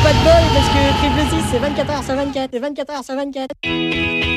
pas de bol parce que triple 6 c'est 24 heures sur 24 et 24 heures sur 24.